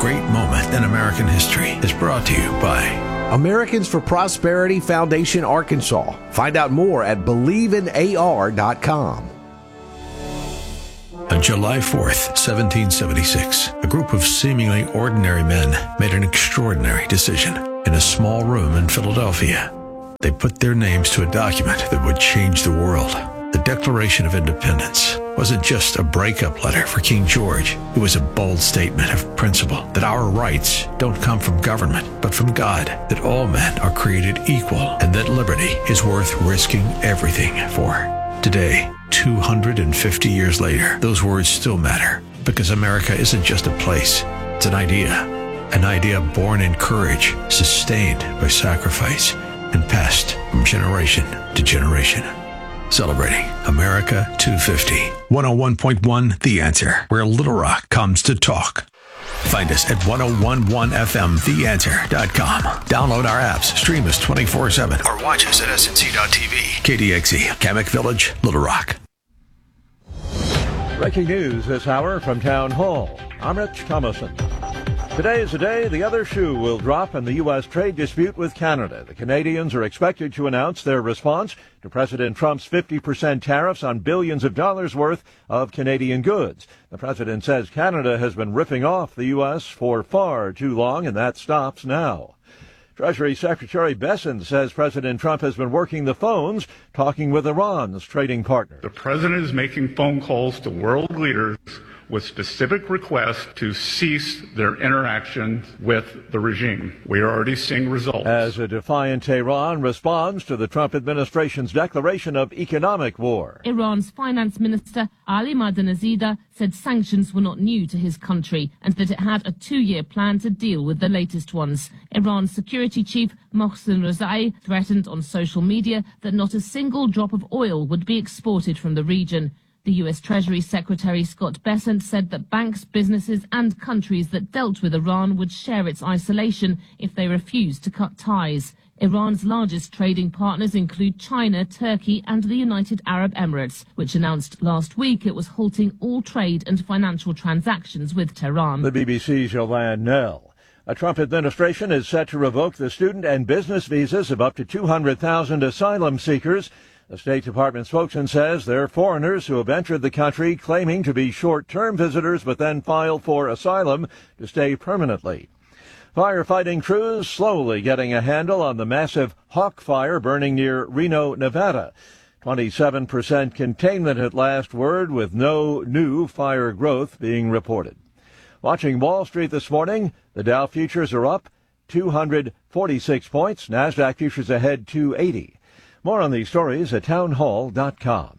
great moment in American history is brought to you by Americans for Prosperity Foundation, Arkansas. Find out more at believeInar.com. On July 4th, 1776, a group of seemingly ordinary men made an extraordinary decision in a small room in Philadelphia. They put their names to a document that would change the world. The Declaration of Independence wasn't just a breakup letter for King George. It was a bold statement of principle that our rights don't come from government, but from God, that all men are created equal, and that liberty is worth risking everything for. Today, 250 years later, those words still matter, because America isn't just a place, it's an idea born in courage, sustained by sacrifice, and passed from generation to generation. Celebrating America 250. 101.1 The Answer, where Little Rock comes to talk. Find us at 1011FMTheAnswer.com. Download our apps, stream us 24/7, or watch us at SNC.TV. KDXE, Kamek Village, Little Rock. Breaking news this hour from Town Hall. I'm Rich Thomason. Today is the day the other shoe will drop in the U.S. trade dispute with Canada. The Canadians are expected to announce their response to President Trump's 50% tariffs on billions of dollars worth of Canadian goods. The president says Canada has been ripping off the U.S. for far too long, and that stops now. Treasury Secretary Bessent says President Trump has been working the phones, talking with Iran's trading partner. The president is making phone calls to world leaders with specific requests to cease their interaction with the regime. We are already seeing results. As a defiant Tehran responds to the Trump administration's declaration of economic war. Iran's finance minister, Ali Madanazadeh, said sanctions were not new to his country and that it had a 2-year plan to deal with the latest ones. Iran's security chief, Mohsen Rezai, threatened on social media that not a single drop of oil would be exported from the region. The U.S. Treasury Secretary Scott Bessent said that banks, businesses and countries that dealt with Iran would share its isolation if they refused to cut ties. Iran's largest trading partners include China, Turkey and the United Arab Emirates, which announced last week it was halting all trade and financial transactions with Tehran. The BBC's Yolande Nell. A Trump administration is set to revoke the student and business visas of up to 200,000 asylum seekers. The State Department spokesman says they're foreigners who have entered the country claiming to be short-term visitors but then filed for asylum to stay permanently. Firefighting crews slowly getting a handle on the massive Hawk fire burning near Reno, Nevada. 27% containment at last word, with no new fire growth being reported. Watching Wall Street this morning, the Dow futures are up 246 points. NASDAQ futures ahead 280. More on these stories at townhall.com.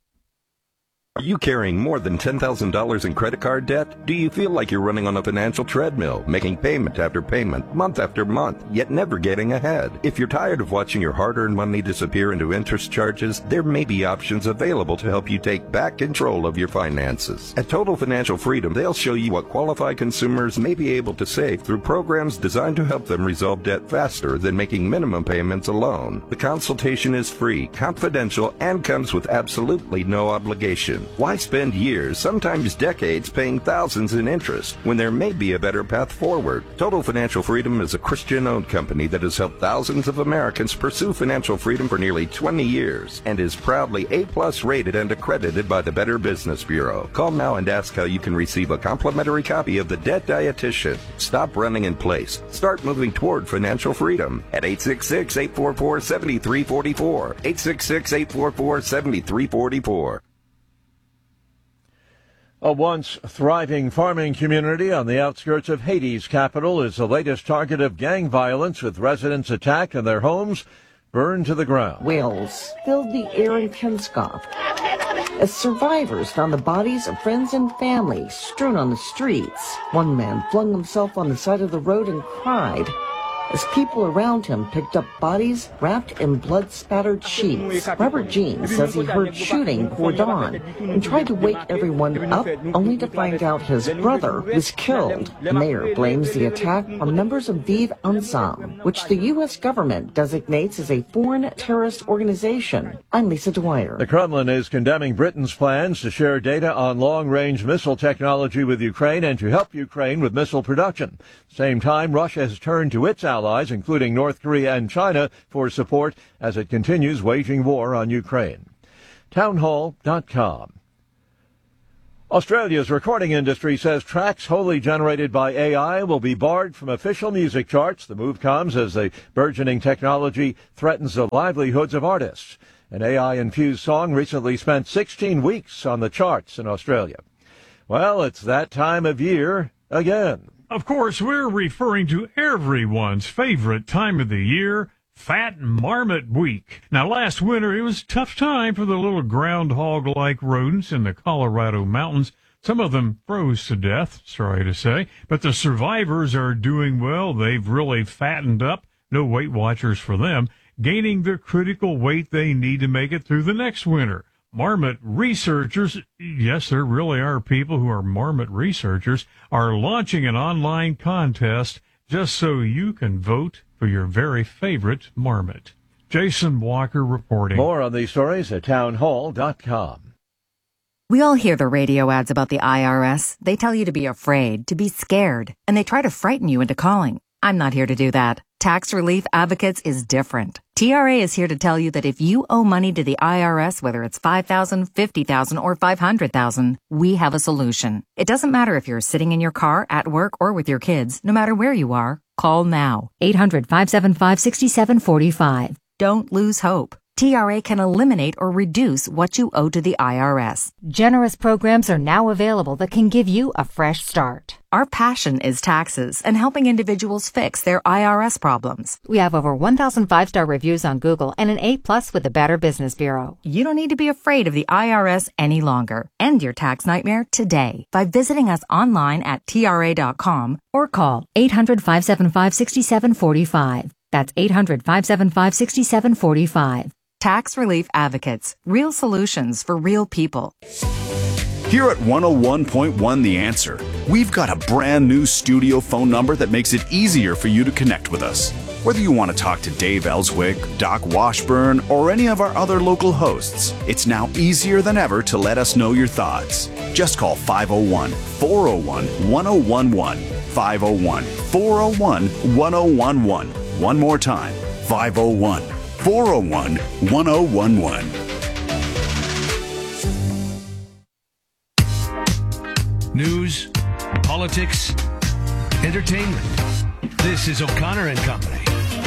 Are you carrying more than $10,000 in credit card debt? Do you feel like you're running on a financial treadmill, making payment after payment, month after month, yet never getting ahead? If you're tired of watching your hard-earned money disappear into interest charges, there may be options available to help you take back control of your finances. At Total Financial Freedom, they'll show you what qualified consumers may be able to save through programs designed to help them resolve debt faster than making minimum payments alone. The consultation is free, confidential, and comes with absolutely no obligation. Why spend years, sometimes decades, paying thousands in interest when there may be a better path forward? Total Financial Freedom is a Christian-owned company that has helped thousands of Americans pursue financial freedom for nearly 20 years and is proudly A+ rated and accredited by the Better Business Bureau. Call now and ask how you can receive a complimentary copy of The Debt Dietitian. Stop running in place. Start moving toward financial freedom at 866-844-7344. 866-844-7344. A once thriving farming community on the outskirts of Haiti's capital is the latest target of gang violence, with residents attacked and their homes burned to the ground. Wails filled the air in Penskov as survivors found the bodies of friends and family strewn on the streets. One man flung himself on the side of the road and cried. as people around him picked up bodies wrapped in blood-spattered sheets. Robert Jean says he heard shooting before dawn and tried to wake everyone up, only to find out his brother was killed. The mayor blames the attack on members of Vive Ensemble, which the U.S. government designates as a foreign terrorist organization. I'm Lisa Dwyer. The Kremlin is condemning Britain's plans to share data on long-range missile technology with Ukraine and to help Ukraine with missile production. At the same time, Russia has turned to its allies, including North Korea and China, for support as it continues waging war on Ukraine. Townhall.com. Australia's recording industry says tracks wholly generated by AI will be barred from official music charts. The move comes as the burgeoning technology threatens the livelihoods of artists. An AI-infused song recently spent 16 weeks on the charts in Australia. Well, it's that time of year again. Of course, we're referring to everyone's favorite time of the year, Fat Marmot Week. Now, last winter, it was a tough time for the little groundhog-like rodents in the Colorado mountains. Some of them froze to death, sorry to say, but the survivors are doing well. They've really fattened up. No Weight Watchers for them, gaining the critical weight they need to make it through the next winter. Marmot researchers, yes, there really are people who are marmot researchers, are launching an online contest just so you can vote for your very favorite marmot. Jason Walker reporting. More on these stories at townhall.com. We all hear the radio ads about the IRS. They tell you to be afraid, to be scared, and they try to frighten you into calling. I'm not here to do that. Tax Relief Advocates is different. TRA is here to tell you that if you owe money to the IRS, whether it's $5,000, $50,000, or $500,000, we have a solution. It doesn't matter if you're sitting in your car, at work, or with your kids. No matter where you are, call now. 800-575-6745. Don't lose hope. TRA can eliminate or reduce what you owe to the IRS. Generous programs are now available that can give you a fresh start. Our passion is taxes and helping individuals fix their IRS problems. We have over 1,000 5-star reviews on Google and an A+ with the Better Business Bureau. You don't need to be afraid of the IRS any longer. End your tax nightmare today by visiting us online at TRA.com or call 800-575-6745. That's 800-575-6745. Tax Relief Advocates. Real solutions for real people. Here at 101.1 The Answer, we've got a brand new studio phone number that makes it easier for you to connect with us. Whether you want to talk to Dave Ellswick, Doc Washburn, or any of our other local hosts, it's now easier than ever to let us know your thoughts. Just call 501-401-1011. 501-401-1011. One more time, 501-401-1011. News, politics, entertainment. This is O'Connor and Company.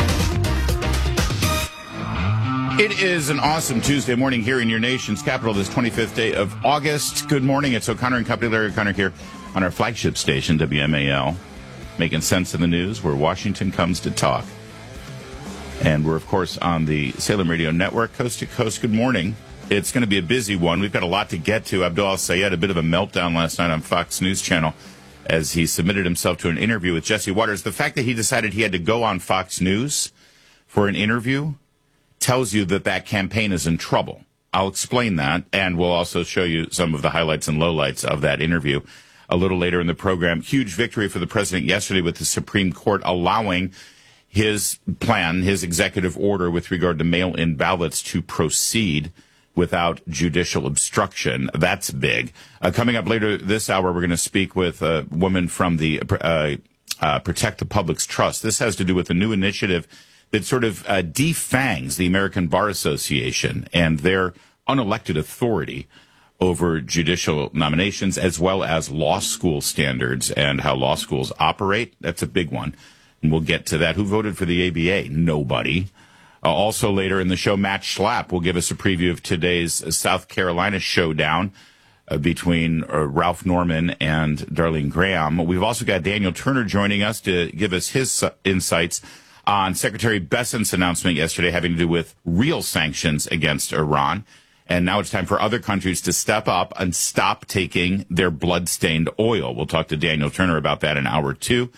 It is an awesome Tuesday morning here in your nation's capital, this 25th day of August. Good morning. It's O'Connor and Company. Larry O'Connor here on our flagship station, WMAL, making sense of the news where Washington comes to talk. And we're, of course, on the Salem Radio Network, coast to coast. Good morning. It's going to be a busy one. We've got a lot to get to. Abdul Al-Sayed had a bit of a meltdown last night on Fox News Channel as he submitted himself to an interview with Jesse Waters. The fact that he decided he had to go on Fox News for an interview tells you that that campaign is in trouble. I'll explain that, and we'll also show you some of the highlights and lowlights of that interview a little later in the program. Huge victory for the president yesterday with the Supreme Court allowing his plan, his executive order with regard to mail-in ballots to proceed without judicial obstruction. That's big. Coming up later this hour, we're going to speak with a woman from the Protect the Public's Trust. This has to do with a new initiative that sort of defangs the American Bar Association and their unelected authority over judicial nominations, as well as law school standards and how law schools operate. That's a big one. And we'll get to that. Who voted for the ABA? Nobody. Also later in the show, Matt Schlapp will give us a preview of today's South Carolina showdown between Ralph Norman and Darlene Graham. We've also got Daniel Turner joining us to give us his insights on Secretary Bessent's announcement yesterday having to do with real sanctions against Iran. And now it's time for other countries to step up and stop taking their blood-stained oil. We'll talk to Daniel Turner about that in hour two.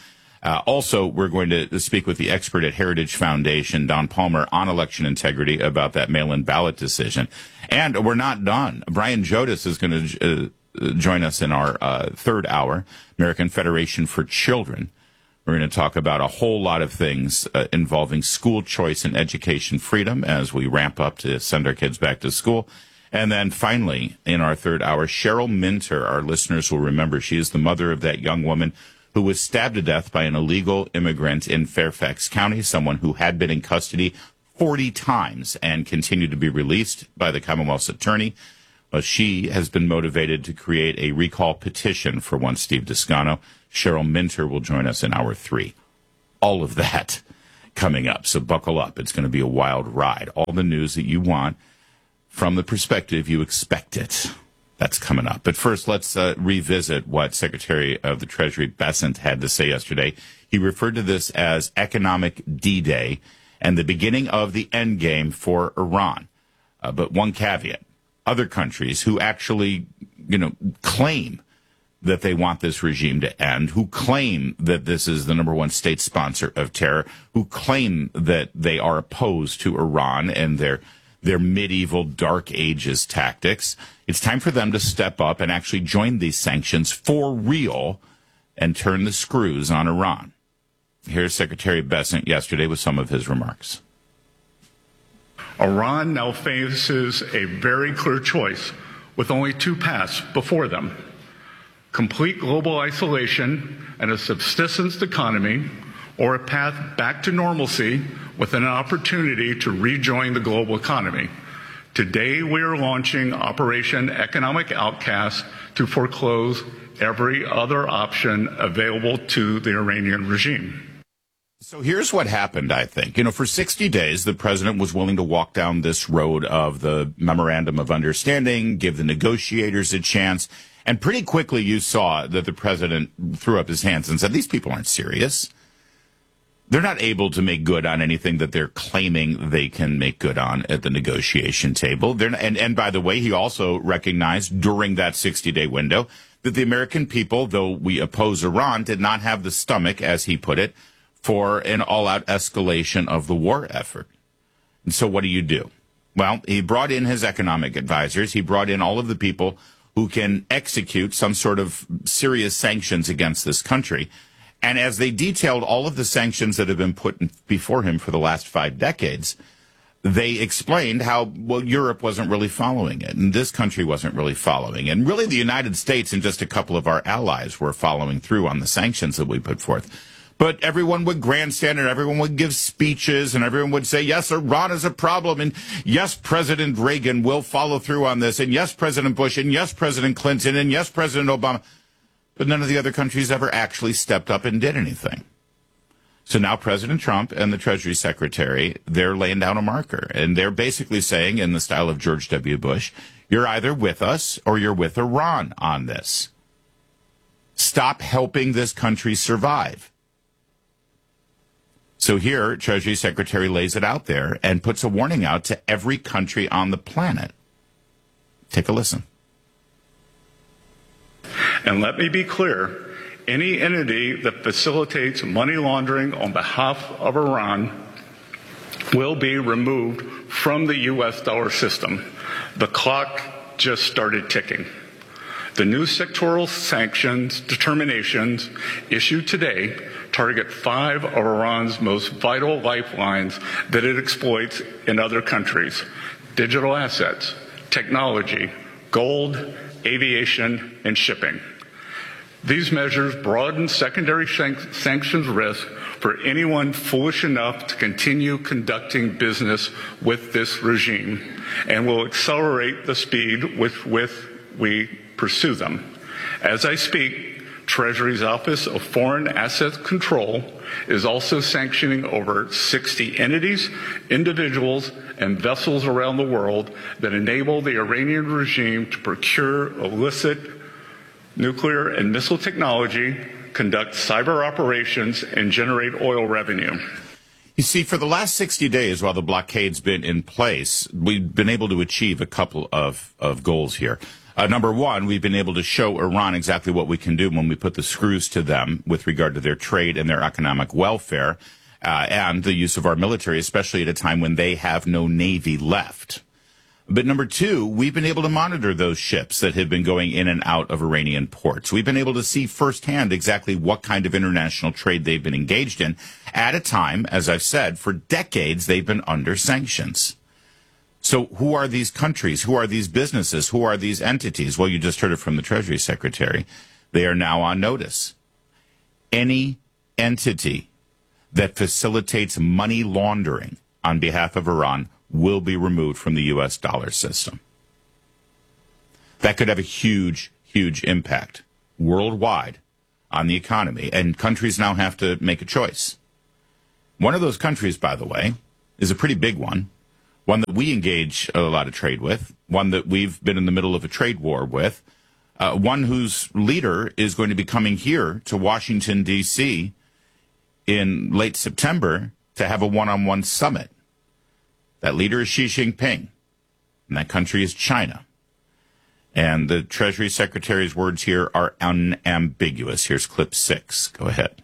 Also, we're going to speak with the expert at Heritage Foundation, Don Palmer, on election integrity about that mail-in ballot decision. And we're not done. Brian Jodis is going to join us in our third hour, American Federation for Children. We're going to talk about a whole lot of things involving school choice and education freedom as we ramp up to send our kids back to school. And then finally, in our third hour, Cheryl Minter, our listeners will remember, she is the mother of that young woman who was stabbed to death by an illegal immigrant in Fairfax County, someone who had been in custody 40 times and continued to be released by the Commonwealth's attorney. She has been motivated to create a recall petition for one Steve Descano. Cheryl Minter will join us in hour 3. All of that coming up, so buckle up. It's going to be a wild ride. All the news that you want from the perspective you expect it. That's coming up. But first, let's revisit what Secretary of the Treasury Bessent had to say yesterday. He referred to this as economic D-Day and the beginning of the end game for Iran. But one caveat. Other countries who actually, claim that they want this regime to end, who claim that this is the number one state sponsor of terror, who claim that they are opposed to Iran and their medieval Dark Ages tactics. It's time for them to step up and actually join these sanctions for real and turn the screws on Iran. Here's Secretary Bessent yesterday with some of his remarks. Iran now faces a very clear choice with only two paths before them: complete global isolation and a subsistence economy, or a path back to normalcy with an opportunity to rejoin the global economy. Today, we are launching Operation Economic Outcast to foreclose every other option available to the Iranian regime. So here's what happened, I think. For 60 days, the president was willing to walk down this road of the Memorandum of Understanding, give the negotiators a chance, and pretty quickly you saw that the president threw up his hands and said, these people aren't serious. They're not able to make good on anything that they're claiming they can make good on at the negotiation table. And by the way, he also recognized during that 60-day window that the American people, though we oppose Iran, did not have the stomach, as he put it, for an all-out escalation of the war effort. And so what do? Well, he brought in his economic advisors. He brought in all of the people who can execute some sort of serious sanctions against this country. And as they detailed all of the sanctions that have been put before him for the last 5 decades, they explained how, Europe wasn't really following it, and this country wasn't really following. And really the United States and just a couple of our allies were following through on the sanctions that we put forth. But everyone would grandstand and everyone would give speeches and everyone would say, yes, Iran is a problem. And yes, President Reagan will follow through on this. And yes, President Bush. And yes, President Clinton. And yes, President Obama. But none of the other countries ever actually stepped up and did anything. So now President Trump and the Treasury Secretary, they're laying down a marker. And they're basically saying, in the style of George W. Bush, you're either with us or you're with Iran on this. Stop helping this country survive. So here, Treasury Secretary lays it out there and puts a warning out to every country on the planet. Take a listen. And let me be clear, any entity that facilitates money laundering on behalf of Iran will be removed from the U.S. dollar system. The clock just started ticking. The new sectoral sanctions determinations issued today target 5 of Iran's most vital lifelines that it exploits in other countries: digital assets, technology, gold, aviation, and shipping. These measures broaden secondary sanctions risk for anyone foolish enough to continue conducting business with this regime, and will accelerate the speed with which we pursue them. As I speak, Treasury's Office of Foreign Assets Control is also sanctioning over 60 entities, individuals, and vessels around the world that enable the Iranian regime to procure illicit nuclear and missile technology, conduct cyber operations, and generate oil revenue. You see, for the last 60 days, while the blockade's been in place, we've been able to achieve a couple of goals here. Number one, we've been able to show Iran exactly what we can do when we put the screws to them with regard to their trade and their economic welfare, and the use of our military, especially at a time when they have no navy left. But number two, we've been able to monitor those ships that have been going in and out of Iranian ports. We've been able to see firsthand exactly what kind of international trade they've been engaged in at a time, as I've said, for decades they've been under sanctions. So who are these countries? Who are these businesses? Who are these entities? Well, you just heard it from the Treasury Secretary. They are now on notice. Any entity that facilitates money laundering on behalf of Iran will be removed from the U.S. dollar system. That could have a huge, huge impact worldwide on the economy, and countries now have to make a choice. One of those countries, by the way, is a pretty big one that we engage a lot of trade with, one that we've been in the middle of a trade war with, one whose leader is going to be coming here to Washington, D.C. in late September to have a one-on-one summit. That leader is Xi Jinping, and that country is China. And the Treasury Secretary's words here are unambiguous. Here's clip 6. Go ahead.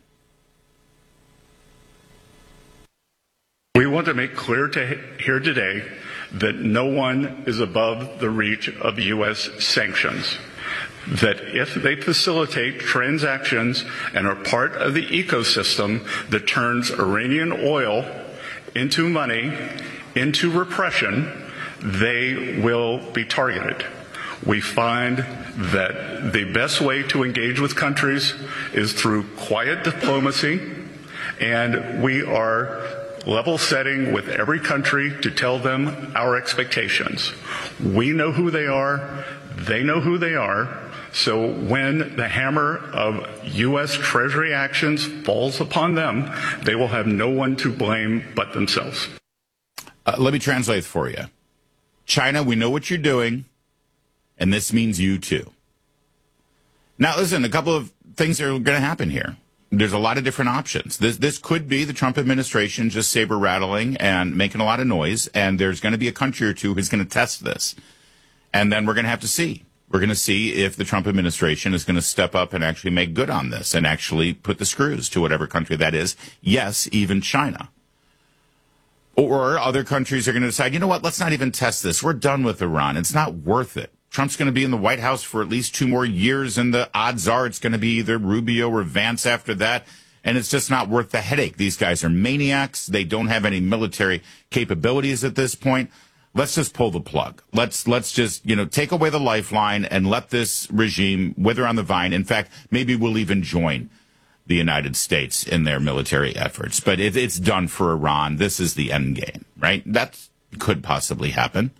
We want to make clear here today that no one is above the reach of U.S. sanctions. That if they facilitate transactions and are part of the ecosystem that turns Iranian oil into money, into repression, they will be targeted. We find that the best way to engage with countries is through quiet diplomacy, and we are level setting with every country to tell them our expectations. We know who they are, they know who they are, so when the hammer of U.S. Treasury actions falls upon them, they will have no one to blame but themselves. Let me translate for you. China, we know what you're doing, and this means you too. Now, listen, a couple of things are going to happen here. There's a lot of different options. This could be the Trump administration just saber-rattling and making a lot of noise, and there's going to be a country or two who's going to test this. And then we're going to have to see. We're going to see if the Trump administration is going to step up and actually make good on this and actually put the screws to whatever country that is. Yes, even China. Or other countries are going to decide, you know what, let's not even test this. We're done with Iran. It's not worth it. Trump's going to be in the White House for at least 2 more years, and the odds are it's going to be either Rubio or Vance after that, and it's just not worth the headache. These guys are maniacs. They don't have any military capabilities at this point. Let's just pull the plug. Let's just, take away the lifeline and let this regime wither on the vine. In fact, maybe we'll even join the United States in their military efforts. But it's done for Iran. This is the end game, right? That could possibly happen.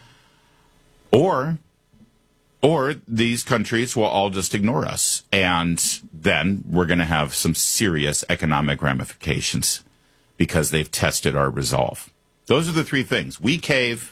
Or these countries will all just ignore us, and then we're going to have some serious economic ramifications because they've tested our resolve. Those are the 3 things. We cave,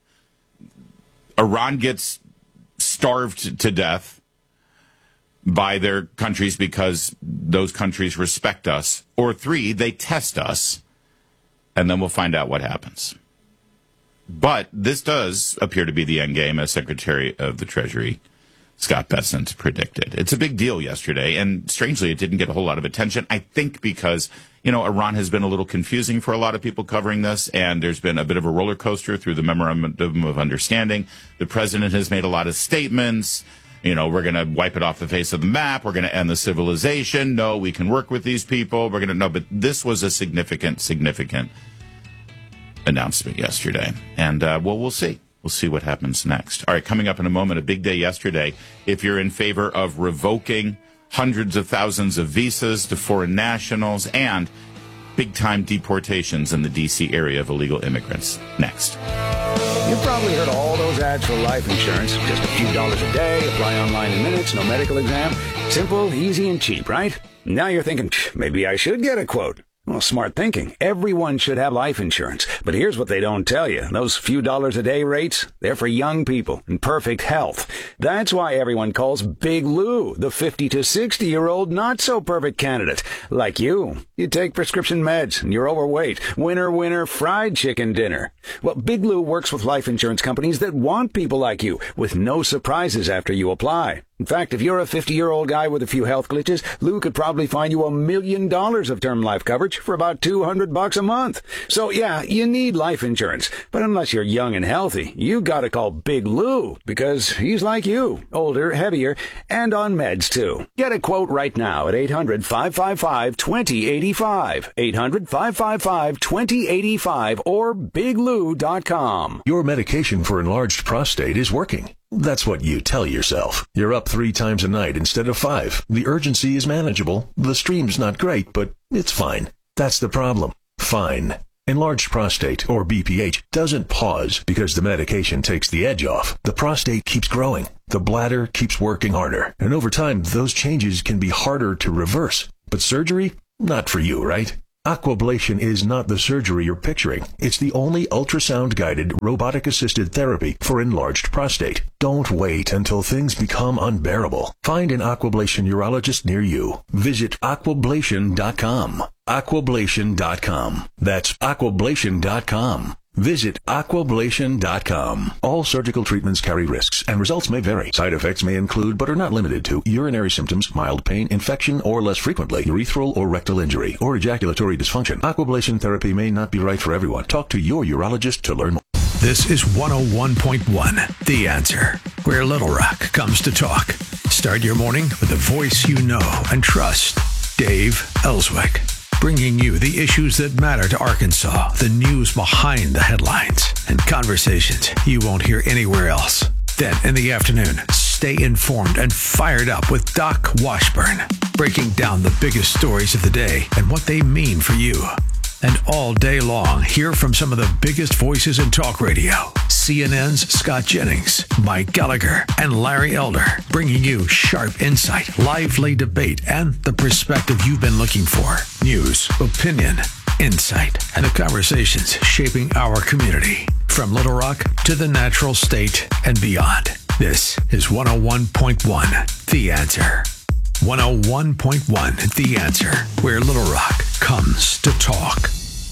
Iran gets starved to death by their countries because those countries respect us, or 3, they test us, and then we'll find out what happens. But this does appear to be the end game, as Secretary of the Treasury Scott Bessent predicted. It's a big deal yesterday, and strangely, it didn't get a whole lot of attention, I think because, Iran has been a little confusing for a lot of people covering this, and there's been a bit of a roller coaster through the Memorandum of Understanding. The president has made a lot of statements. We're going to wipe it off the face of the map. We're going to end the civilization. No, we can work with these people. But this was a significant announcement yesterday. And, we'll see. We'll see what happens next. All right, coming up in a moment, a big day yesterday. If you're in favor of revoking hundreds of thousands of visas to foreign nationals and big-time deportations in the D.C. area of illegal immigrants. Next. You've probably heard all those ads for life insurance. Just a few dollars a day, apply online in minutes, no medical exam. Simple, easy, and cheap, right? Now you're thinking, maybe I should get a quote. Well, smart thinking. Everyone should have life insurance. But here's what they don't tell you. Those few dollars a day rates, they're for young people in perfect health. That's why everyone calls Big Lou the 50 to 60-year-old not-so-perfect candidate. Like you. You take prescription meds and you're overweight. Winner, winner, fried chicken dinner. Well, Big Lou works with life insurance companies that want people like you with no surprises after you apply. In fact, if you're a 50-year-old guy with a few health glitches, Lou could probably find you $1 million of term life coverage for about $200 a month. So yeah, you need life insurance. But unless you're young and healthy, you gotta call Big Lou, because he's like you, older, heavier, and on meds too. Get a quote right now at 800-555-2085. 800-555-2085 or biglou.com. Your medication for enlarged prostate is working. That's what you tell yourself. You're up 3 times a night instead of 5. The urgency is manageable. The stream's not great, but it's fine. That's the problem. Fine. Enlarged prostate, or BPH, doesn't pause because the medication takes the edge off. The prostate keeps growing. The bladder keeps working harder. And over time, those changes can be harder to reverse. But surgery? Not for you, right? Aquablation is not the surgery you're picturing. It's the only ultrasound-guided, robotic-assisted therapy for enlarged prostate. Don't wait until things become unbearable. Find an Aquablation urologist near you. Visit aquablation.com. Aquablation.com. That's aquablation.com. Visit aquablation.com. All surgical treatments carry risks, and results may vary. Side effects may include, but are not limited to, urinary symptoms, mild pain, infection, or less frequently, urethral or rectal injury, or ejaculatory dysfunction. Aquablation therapy may not be right for everyone. Talk to your urologist to learn more. This is 101.1, The Answer, where Little Rock comes to talk. Start your morning with a voice you know and trust. Dave Ellswick. Bringing you the issues that matter to Arkansas, the news behind the headlines, and conversations you won't hear anywhere else. Then, in the afternoon, stay informed and fired up with Doc Washburn, breaking down the biggest stories of the day and what they mean for you. And all day long, hear from some of the biggest voices in talk radio. CNN's Scott Jennings, Mike Gallagher, and Larry Elder, bringing you sharp insight, lively debate, and the perspective you've been looking for. News, opinion, insight, and the conversations shaping our community. From Little Rock to the Natural State and beyond. This is 101.1, The Answer. 101.1, The Answer, where Little Rock comes to talk.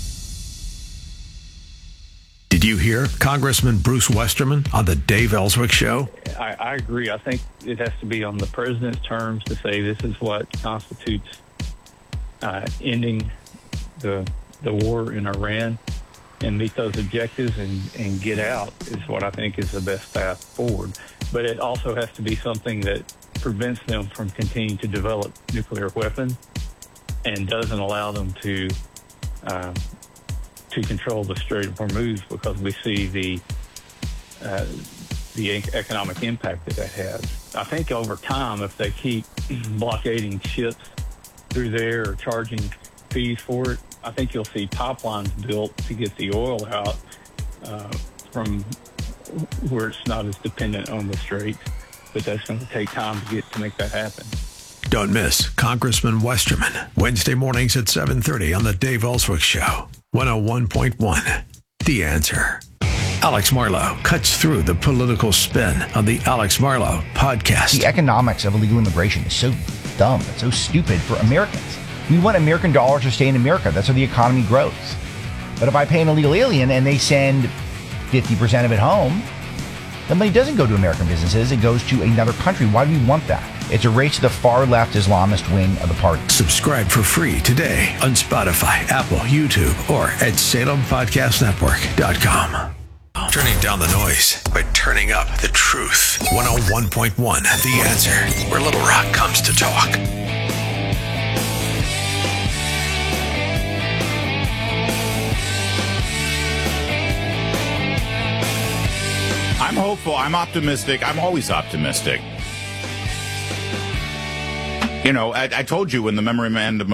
Did you hear Congressman Bruce Westerman on the Dave Ellswick Show? I agree. I think it has to be on the president's terms to say this is what constitutes ending the war in Iran and meet those objectives and get out is what I think is the best path forward. But it also has to be something that prevents them from continuing to develop nuclear weapons and doesn't allow them to control the Strait of Hormuz, because we see the economic impact that has. I think over time, if they keep blockading ships through there or charging fees for it, I think you'll see pipelines built to get the oil out from where it's not as dependent on the Strait. But that's going to take time to make that happen. Don't miss Congressman Westerman, Wednesday mornings at 7:30 on the Dave Ellswick Show, 101.1, The Answer. Alex Marlow cuts through the political spin on the Alex Marlow podcast. The economics of illegal immigration is so dumb. It's so stupid for Americans. We want American dollars to stay in America. That's how the economy grows. But if I pay an illegal alien and they send 50% of it home, the money doesn't go to American businesses. It goes to another country. Why do we want that? It's a race to the far-left Islamist wing of the party. Subscribe for free today on Spotify, Apple, YouTube, or at SalemPodcastNetwork.com. Turning down the noise by turning up the truth. 101.1, The Answer, where Little Rock comes to talk. I'm hopeful. I'm optimistic. I'm always optimistic. You know, I told you when the memorandum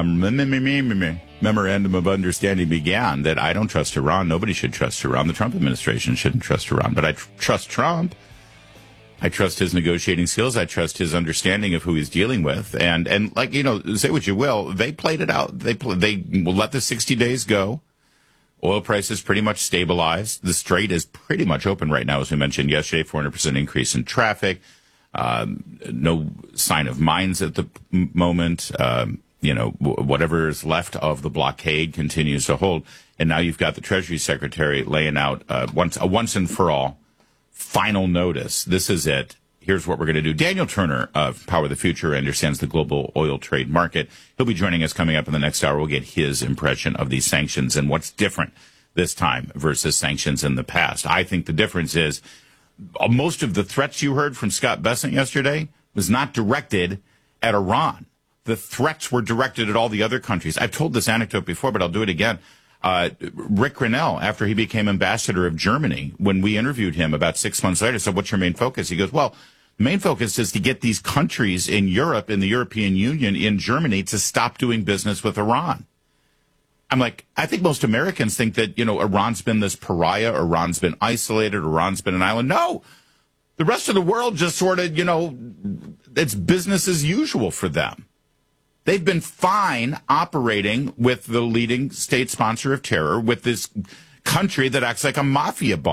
of understanding began that I don't trust Iran. Nobody should trust Iran. The Trump administration shouldn't trust Iran. But I trust Trump. I trust his negotiating skills. I trust his understanding of who he's dealing with. And like, say what you will, they played it out. They will let the 60 days go. Oil prices pretty much stabilized. The Strait is pretty much open right now, as we mentioned yesterday, 400% increase in traffic. No sign of mines at the moment. Whatever is left of the blockade continues to hold. And now you've got the Treasury Secretary laying out once and for all final notice. This is it. Here's what we're going to do. Daniel Turner of Power of the Future understands the global oil trade market. He'll be joining us coming up in the next hour. We'll get his impression of these sanctions and what's different this time versus sanctions in the past. I think the difference is most of the threats you heard from Scott Bessent yesterday was not directed at Iran. The threats were directed at all the other countries. I've told this anecdote before, but I'll do it again. Rick Grinnell, after he became ambassador of Germany, when we interviewed him about 6 months later, said, what's your main focus? He goes, well, the main focus is to get these countries in Europe, in the European Union, in Germany, to stop doing business with Iran. I'm like, I think most Americans think that, Iran's been this pariah, Iran's been isolated, Iran's been an island. No, the rest of the world just sort of, it's business as usual for them. They've been fine operating with the leading state sponsor of terror, with this country that acts like a mafia boss.